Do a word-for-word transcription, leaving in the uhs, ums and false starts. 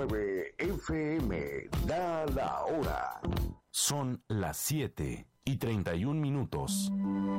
nueve F M da la hora. Son las siete y treinta y un minutos.